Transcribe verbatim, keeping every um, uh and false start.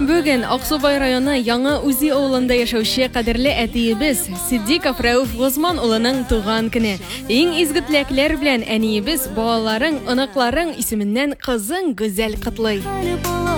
Бүген Аксубай районы Яңа Узи авылында яшәүче кадерле әтиебез Сиддиков Рәүф Госман улының туган көне. Иң изге теләкләр белән әниебез балаларың, оныкларың исеменнән кызың Гүзәл котлый.